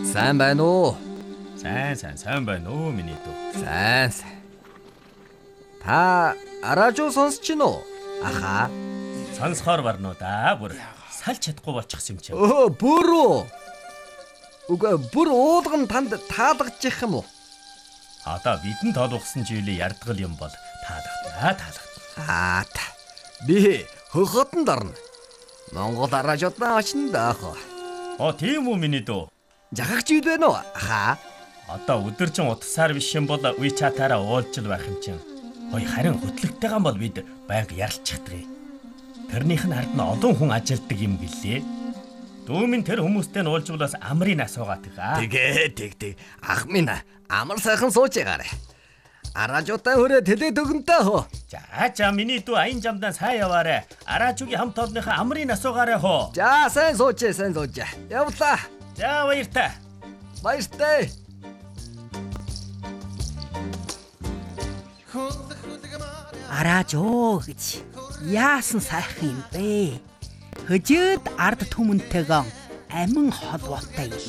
Сайн байна уу? Сайн байна уу миний дүү. Сайн. Та радио сонсч гин үү? Аха. Сонсохоор барнуу да бүр салж чадахгүй болчихсон юм чи. Бүр үү? Үгүй бүр уулган танд таалагдчих юм уу? Одоо бидэн тоолгосон жилийн ярдгал юм бол таалагдана. Би хөхөтөнд орно. Монгол радиотаа очно даах. Тийм үү миний дүү. Жахагч юу вэ нөө? Аха. Одоо өдөржин утасаар биш юм бол WeChat-аараа уулзал байх юм чинь. Харин хөтлөгтэйгэн бол бид байнга ярилцчихдаг. Тэрнийх нь хард нь олон хүн ажилтдаг юм гэлээ. Дүүмэн тэр хүмүүстэй нь уулзвалаас амрын асуугаад байгаа. Тэг. Ах минь амар сайхан сууж байгаарэ. Радиотаа хүрээ тэлээд өгөнтэй хөө. За миний дүү аян жамдаа сайн яваарэ. Араажугийн хамт олонныхаа амрын асуугаарэ хөө. За сайн сууж. Явлаа. За баяртай. Баяртай. Араажоо гэж яасан сайхан юм бэ? Хөжөөд ард түмэнтэйгэн амин холбоотой юм.